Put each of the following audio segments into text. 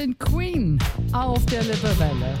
sind Queen auf der Lippewelle.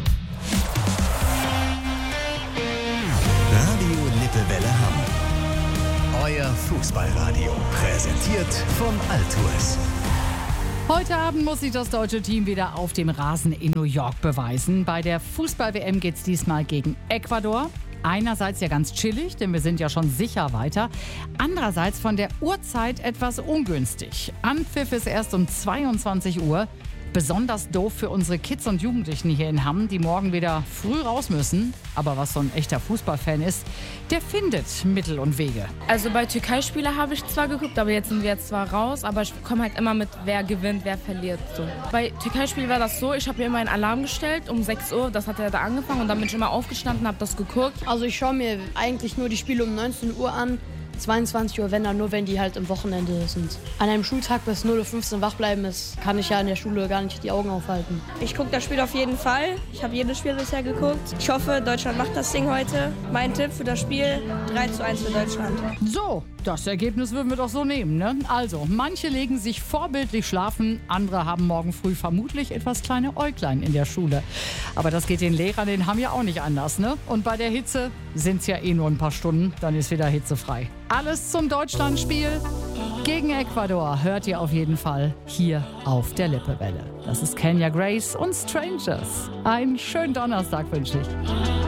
Radio Lippewelle Hamm. Euer Fußballradio. Präsentiert von Altours. Heute Abend muss sich das deutsche Team wieder auf dem Rasen in New York beweisen. Bei der Fußball-WM geht es diesmal gegen Ecuador. Einerseits ja ganz chillig, denn wir sind ja schon sicher weiter. Andererseits von der Uhrzeit etwas ungünstig. Anpfiff ist erst um 22 Uhr. Besonders doof für unsere Kids und Jugendlichen hier in Hamm, die morgen wieder früh raus müssen. Aber was so ein echter Fußballfan ist, der findet Mittel und Wege. Also bei Türkei-Spiele habe ich zwar geguckt, aber jetzt sind wir zwar raus, aber ich komme halt immer mit, wer gewinnt, wer verliert. So. Bei Türkei-Spielen war das so, ich habe mir immer einen Alarm gestellt um 6 Uhr, das hat er da angefangen und dann bin ich immer aufgestanden, habe das geguckt. Also ich schaue mir eigentlich nur die Spiele um 19 Uhr an. 22 Uhr, wenn dann nur, wenn die halt im Wochenende sind. An einem Schultag bis 0:15 Uhr wach bleiben, kann ich ja in der Schule gar nicht die Augen aufhalten. Ich gucke das Spiel auf jeden Fall. Ich habe jedes Spiel bisher geguckt. Ich hoffe, Deutschland macht das Ding heute. Mein Tipp für das Spiel: 3:1 für Deutschland. So, das Ergebnis würden wir doch so nehmen, ne? Also, manche legen sich vorbildlich schlafen, andere haben morgen früh vermutlich etwas kleine Äuglein in der Schule. Aber das geht den Lehrern, den haben ja auch nicht anders, ne? Und bei der Hitze sind es ja eh nur ein paar Stunden, dann ist wieder hitzefrei. Alles zum Deutschlandspiel gegen Ecuador hört ihr auf jeden Fall hier auf der Lippewelle. Das ist Kenya Grace und Strangers. Einen schönen Donnerstag wünsche ich.